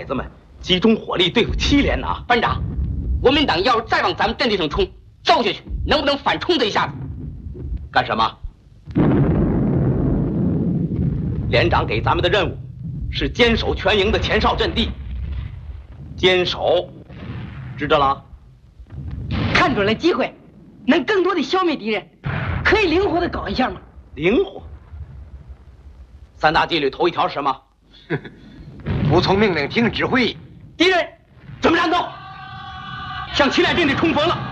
孩子们集中火力对付7连呐！ 班长，国民党要是再往咱们阵地上冲，揍下去，能不能反冲这一下子？ 干什么？连长给咱们的任务是坚守全营的前哨阵地，坚守，知道了？ 看准了机会，能更多的消灭敌人，可以灵活的搞一下吗？ 灵活。3大纪律头一条是什么？ 服从命令，听指挥。 敌人准备战斗，向7连阵地冲锋了。